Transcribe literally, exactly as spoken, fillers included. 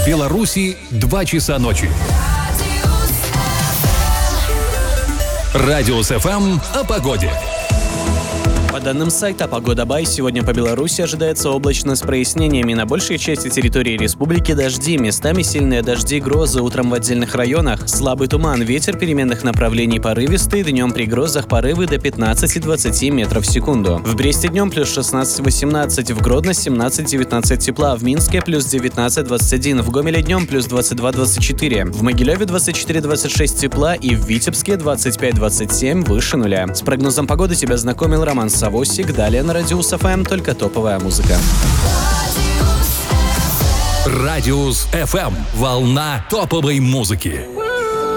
В Беларуси два часа ночи. Радиус эф эм о погоде. По данным сайта «Погода.бай», сегодня по Беларуси ожидается облачно с прояснениями. На большей части территории республики дожди, местами сильные дожди, грозы, утром в отдельных районах. Слабый туман, ветер переменных направлений порывистый, днем при грозах порывы до пятнадцати-двадцати метров в секунду. В Бресте днем плюс шестнадцать-восемнадцать, в Гродно семнадцать-девятнадцать тепла, в Минске плюс девятнадцать-двадцать один, в Гомеле днем плюс двадцать два-двадцать четыре, в Могилеве двадцать четыре-двадцать шесть тепла и в Витебске двадцать пять-двадцать семь выше нуля. С прогнозом погоды тебя знакомил Роман Савосик. Далее на Радиус эф эм только топовая музыка. Радиус эф эм. Волна топовой музыки.